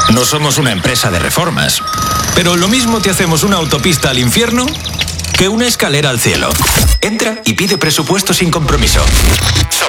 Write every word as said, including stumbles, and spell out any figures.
No somos una empresa de reformas, pero lo mismo te hacemos una autopista al infierno que una escalera al cielo. Entra y pide presupuesto sin compromiso.